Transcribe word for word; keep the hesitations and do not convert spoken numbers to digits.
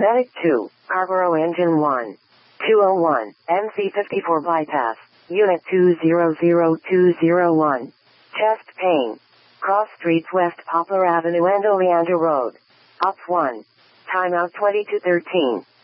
Medic two, Cargo Engine one. two oh one, M C fifty-four bypass, Unit two zero zero two zero one. Chest pain. Cross streets West Poplar Avenue and Oleander Road. Op one. Timeout twenty-two thirteen.